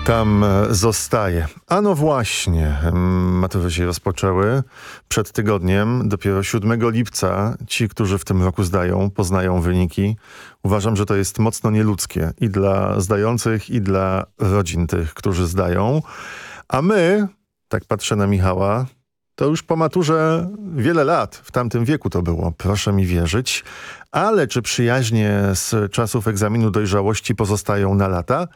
Tam zostaje. A no właśnie, matury się rozpoczęły przed tygodniem. Dopiero 7 lipca ci, którzy w tym roku zdają, poznają wyniki. Uważam, że to jest mocno nieludzkie i dla zdających, i dla rodzin tych, którzy zdają. A my, tak patrzę na Michała, to już po maturze wiele lat, w tamtym wieku to było, proszę mi wierzyć. Ale czy przyjaźnie z czasów egzaminu dojrzałości pozostają na lata?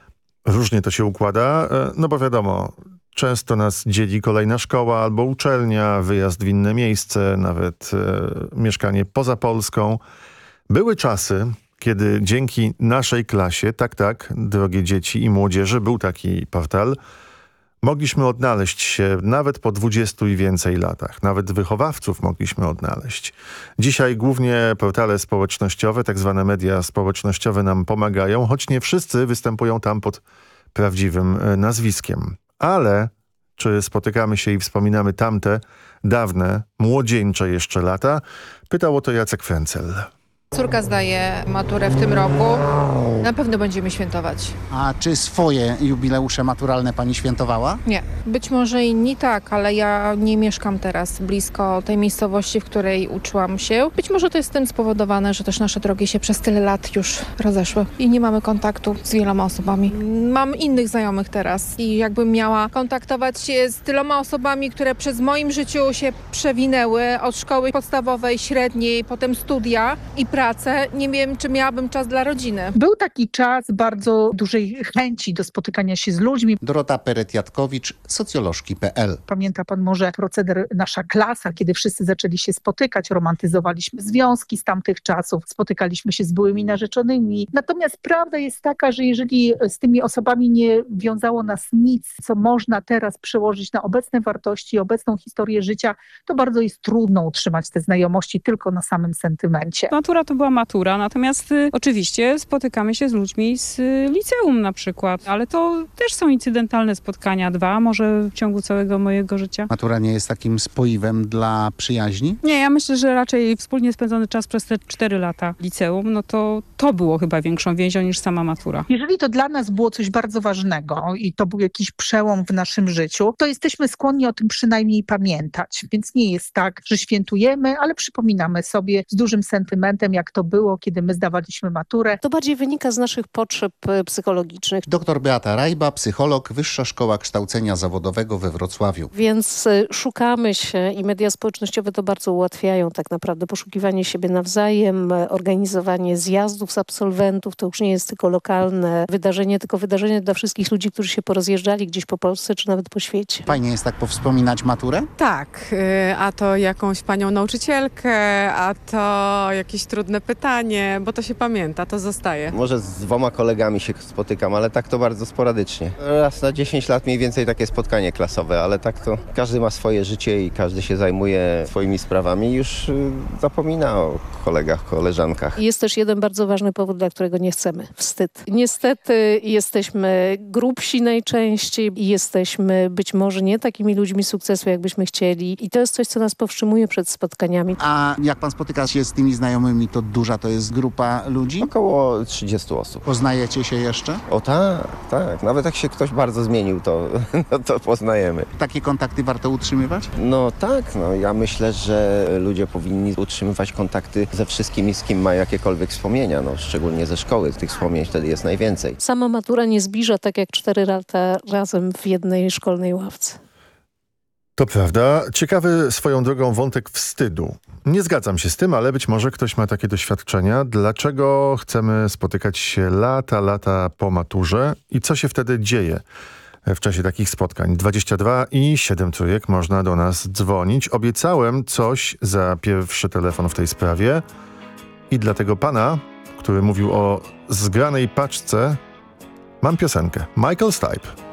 Różnie to się układa, no bo wiadomo, często nas dzieli kolejna szkoła albo uczelnia, wyjazd w inne miejsce, nawet mieszkanie poza Polską. Były czasy, kiedy dzięki naszej klasie, tak, drogie dzieci i młodzieży, był taki portal, mogliśmy odnaleźć się nawet po 20 i więcej latach. Nawet wychowawców mogliśmy odnaleźć. Dzisiaj głównie portale społecznościowe, tak zwane media społecznościowe nam pomagają, choć nie wszyscy występują tam pod prawdziwym nazwiskiem. Ale czy spotykamy się i wspominamy tamte, dawne, młodzieńcze jeszcze lata? Pytał o to Jacek Frencel. Córka zdaje maturę w tym roku. Na pewno będziemy świętować. A czy swoje jubileusze maturalne pani świętowała? Nie. Być może inni tak, ale ja nie mieszkam teraz blisko tej miejscowości, w której uczyłam się. Być może to jest tym spowodowane, że też nasze drogi się przez tyle lat już rozeszły i nie mamy kontaktu z wieloma osobami. Mam innych znajomych teraz i jakbym miała kontaktować się z tyloma osobami, które przez moim życiu się przewinęły od szkoły podstawowej, średniej, potem studia i pracę, nie wiem, czy miałabym czas dla rodziny. Był taki czas bardzo dużej chęci do spotykania się z ludźmi. Dorota Peretiatkowicz, socjolożki.pl. Pamięta pan może proceder nasza klasa, kiedy wszyscy zaczęli się spotykać, romantyzowaliśmy związki z tamtych czasów, spotykaliśmy się z byłymi narzeczonymi. Natomiast prawda jest taka, że jeżeli z tymi osobami nie wiązało nas nic, co można teraz przełożyć na obecne wartości, obecną historię życia, to bardzo jest trudno utrzymać te znajomości tylko na samym sentymencie. Matura to była matura, natomiast oczywiście spotykamy się z ludźmi z liceum na przykład, ale to też są incydentalne spotkania, 2 może w ciągu całego mojego życia. Matura nie jest takim spoiwem dla przyjaźni? Nie, ja myślę, że raczej wspólnie spędzony czas przez te 4 lata liceum, no to było chyba większą więzią niż sama matura. Jeżeli to dla nas było coś bardzo ważnego i to był jakiś przełom w naszym życiu, to jesteśmy skłonni o tym przynajmniej pamiętać. Więc nie jest tak, że świętujemy, ale przypominamy sobie z dużym sentymentem, jak to było, kiedy my zdawaliśmy maturę. To bardziej wynika z naszych potrzeb psychologicznych. Dr Beata Rajba, psycholog, Wyższa Szkoła Kształcenia Zawodowego we Wrocławiu. Więc szukamy się i media społecznościowe to bardzo ułatwiają tak naprawdę. Poszukiwanie siebie nawzajem, organizowanie zjazdów z absolwentów, to już nie jest tylko lokalne wydarzenie, tylko wydarzenie dla wszystkich ludzi, którzy się porozjeżdżali gdzieś po Polsce czy nawet po świecie. Fajnie jest tak powspominać maturę? Tak, a to jakąś panią nauczycielkę, a to jakieś trudne pytanie, bo to się pamięta, to zostaje. Może z 2 kolegami się spotykam, ale tak to bardzo sporadycznie. Raz na 10 lat mniej więcej takie spotkanie klasowe, ale tak to każdy ma swoje życie i każdy się zajmuje swoimi sprawami i już zapomina o kolegach, koleżankach. Jest też jeden bardzo ważny powód, dla którego nie chcemy. Wstyd. Niestety jesteśmy grubsi najczęściej i jesteśmy być może nie takimi ludźmi sukcesu, jakbyśmy chcieli. I to jest coś, co nas powstrzymuje przed spotkaniami. A jak pan spotyka się z tymi znajomymi, to duża to jest grupa ludzi? Około 30 osób. Poznajecie się jeszcze? O tak. Nawet jak się ktoś bardzo zmienił, to, no to poznajemy. Takie kontakty warto utrzymywać? No tak, ja myślę, że ludzie powinni utrzymywać kontakty ze wszystkimi, z kim ma jakiekolwiek wspomnienia, szczególnie ze szkoły. Tych wspomnień wtedy jest najwięcej. Sama matura nie zbliża tak jak 4 lata razem w jednej szkolnej ławce. To prawda. Ciekawy swoją drogą wątek wstydu. Nie zgadzam się z tym, ale być może ktoś ma takie doświadczenia. Dlaczego chcemy spotykać się lata po maturze i co się wtedy dzieje w czasie takich spotkań? 22 i 7 trójek można do nas dzwonić. Obiecałem coś za pierwszy telefon w tej sprawie i dla tego pana, który mówił o zgranej paczce, mam piosenkę. Michael Stipe.